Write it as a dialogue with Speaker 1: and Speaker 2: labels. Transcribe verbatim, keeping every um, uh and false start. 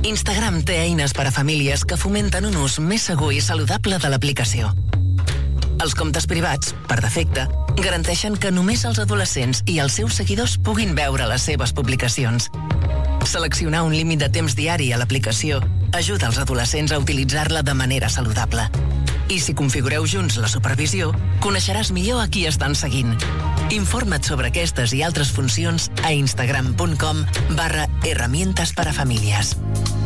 Speaker 1: Instagram té eines per a famílies que fomenten un ús més segur i saludable de l'aplicació. Els comptes privats, per defecte, garanteixen que només els adolescents i els seus seguidors puguin veure les seves publicacions. Seleccionar un límit de temps diari a l'aplicació ajuda els adolescents a utilitzar-la de manera saludable. I si configureu junts la supervisió, coneixeràs millor a qui estan seguint. Informa't sobre aquestes i altres funcions a instagram punt com barra herramientas para familias.